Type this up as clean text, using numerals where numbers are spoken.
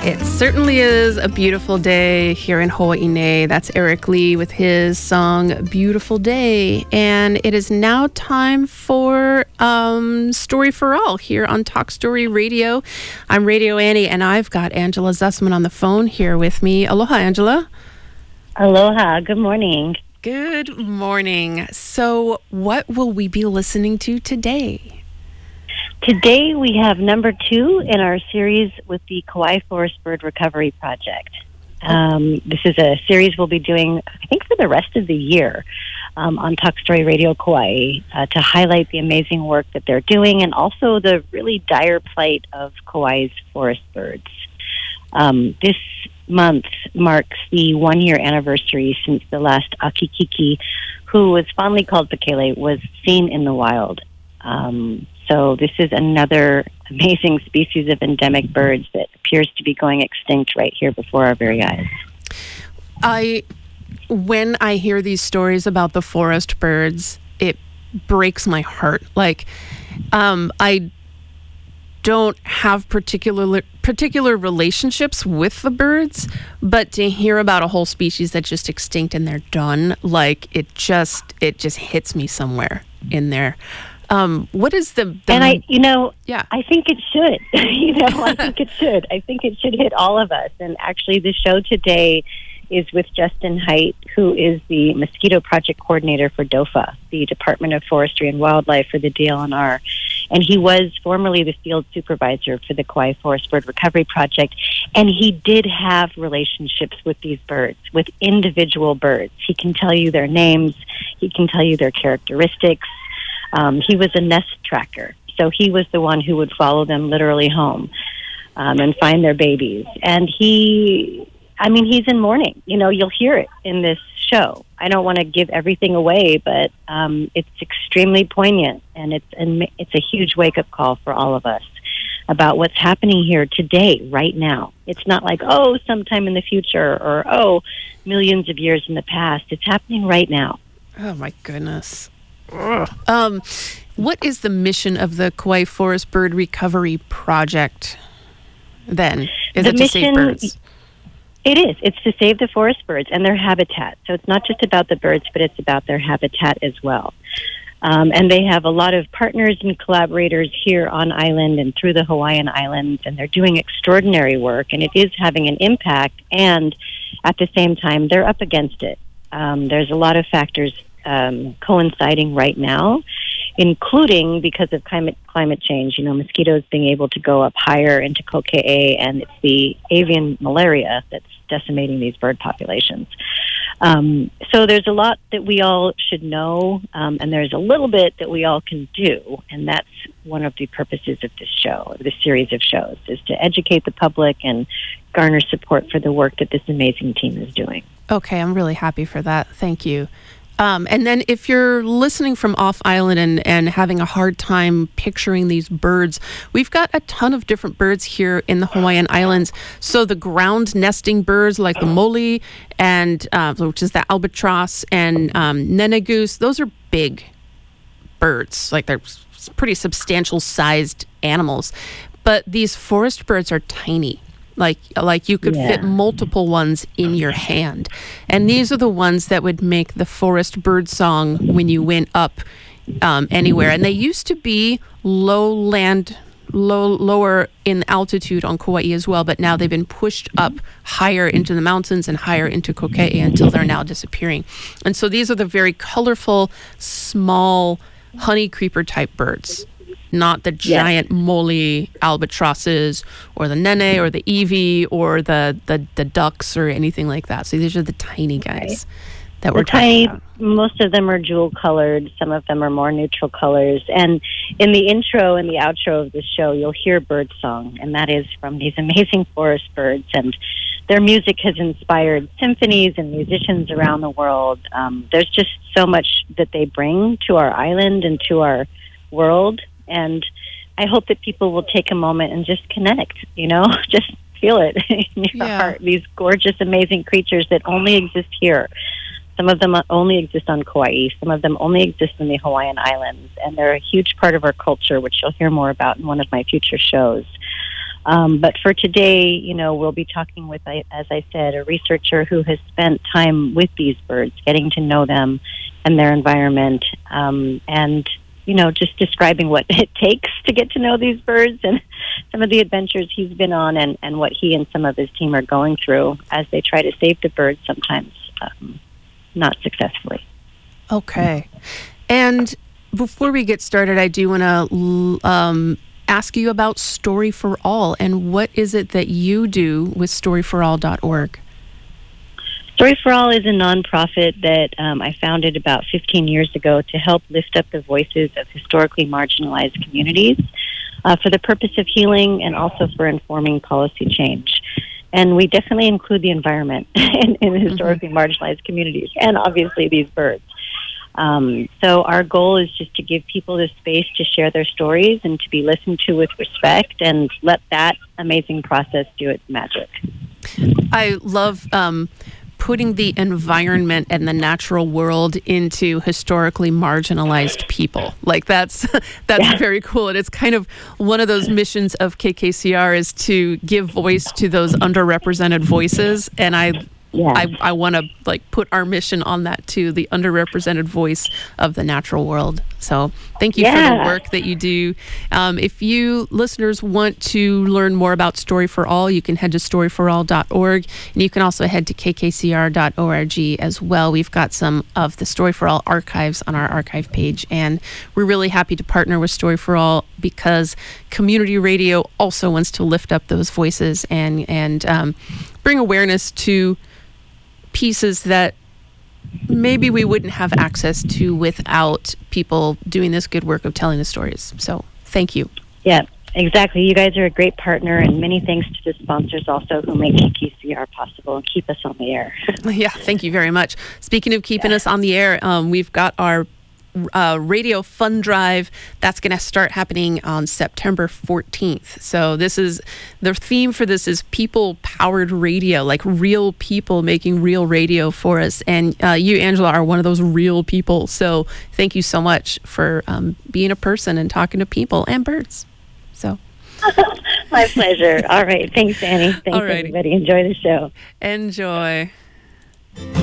It certainly is a beautiful day here in Hawaii. That's Eric Lee with his song Beautiful Day. And it is now time for Story for All here on Talk Story Radio. I'm Radio Annie, and I've got Angela Zussman on the phone here with me. Aloha, Angela. Aloha. Good morning. Good morning. So what will we be listening to today? Today we have number 2 in our series with the Kauai Forest Bird Recovery Project. This is a series we'll be doing, I think, for the rest of the year on Talk Story Radio Kauai to highlight the amazing work that they're doing and also the really dire plight of Kauai's forest birds. This month marks the 1-year anniversary since the last Akikiki, who was fondly called Pakele, was seen in the wild. So this is another amazing species of endemic birds that appears to be going extinct right here before our very eyes. When I hear these stories about the forest birds, it breaks my heart. Like, I don't have particular relationships with the birds, but to hear about a whole species that's just extinct and they're done, like it just hits me somewhere in there. What is the and I think it should. I think it should hit all of us. And actually, the show today is with Justin Hite, who is the Mosquito Project Coordinator for DOFA, the Department of Forestry and Wildlife for the DLNR. And he was formerly the field supervisor for the Kauai Forest Bird Recovery Project. And he did have relationships with these birds, with individual birds. He can tell you their names. He can tell you their characteristics. He was a nest tracker, so he was the one who would follow them literally home and find their babies. And he's in mourning. You'll hear it in this show. I don't want to give everything away, but it's extremely poignant, and it's a huge wake-up call for all of us about what's happening here today, right now. It's not like, sometime in the future or, millions of years in the past. It's happening right now. Oh, my goodness. What is the mission of the Kauai Forest Bird Recovery Project, then? Is it to save birds? It is. It's to save the forest birds and their habitat. So it's not just about the birds, but it's about their habitat as well. And they have a lot of partners and collaborators here on island and through the Hawaiian Islands, and they're doing extraordinary work, and it is having an impact, and at the same time, they're up against it. There's a lot of factors coinciding right now, including because of climate change. Mosquitoes being able to go up higher into Kokee, and it's the avian malaria that's decimating these bird populations. So there's a lot that we all should know, and there's a little bit that we all can do, and that's one of the purposes of this show, this series of shows, is to educate the public and garner support for the work that this amazing team is doing. Okay, I'm really happy for that. Thank you. And then if you're listening from off island and having a hard time picturing these birds, we've got a ton of different birds here in the Hawaiian Islands. So the ground nesting birds like the mole and which is the albatross and nene goose, those are big birds. Like they're pretty substantial sized animals. But these forest birds are tiny. Like you could fit multiple ones in your hand. And these are the ones that would make the forest bird song when you went up anywhere. And they used to be lower in altitude on Kauai as well, but now they've been pushed up higher into the mountains and higher into Kokee until they're now disappearing. And so these are the very colorful, small honey creeper type birds. Not the giant mole albatrosses or the nene or the evie or the ducks or anything like that. So these are the tiny guys that we're talking about. Most of them are jewel colored. Some of them are more neutral colors. And in the intro and the outro of the show, you'll hear bird song, and that is from these amazing forest birds. And their music has inspired symphonies and musicians around the world. There's just so much that they bring to our island and to our world. And I hope that people will take a moment and just connect, just feel it in your heart. These gorgeous, amazing creatures that only exist here. Some of them only exist on Kauai. Some of them only exist in the Hawaiian Islands. And they're a huge part of our culture, which you'll hear more about in one of my future shows. But for today, we'll be talking with, as I said, a researcher who has spent time with these birds, getting to know them and their environment, and just describing what it takes to get to know these birds and some of the adventures he's been on and what he and some of his team are going through as they try to save the birds, sometimes not successfully. Okay. And before we get started, I do want to ask you about Story for All, and what is it that you do with storyforall.org? Story for All is a nonprofit that I founded about 15 years ago to help lift up the voices of historically marginalized communities for the purpose of healing and also for informing policy change. And we definitely include the environment in historically marginalized communities and obviously these birds. So our goal is just to give people the space to share their stories and to be listened to with respect and let that amazing process do its magic. I love putting the environment and the natural world into historically marginalized people. Like that's very cool. And it's kind of one of those missions of KKCR is to give voice to those underrepresented voices. And I want to put our mission on that too, the underrepresented voice of the natural world. So thank you for the work that you do. If you listeners want to learn more about Story for All, you can head to storyforall.org, and you can also head to kkcr.org as well. We've got some of the Story for All archives on our archive page, and we're really happy to partner with Story for All because community radio also wants to lift up those voices and bring awareness to pieces that maybe we wouldn't have access to without people doing this good work of telling the stories. So thank you. Yeah, exactly. You guys are a great partner, and many thanks to the sponsors also who make KKCR possible and keep us on the air. Yeah, thank you very much. Speaking of keeping us on the air, we've got our radio fund drive that's going to start happening on September 14th. So this is the theme for this is people powered radio, like real people making real radio for us. And you, Angela, are one of those real people. So thank you so much for being a person and talking to people and birds. So my pleasure. All right. Thanks, Annie. Thanks, everybody. Enjoy the show. Enjoy.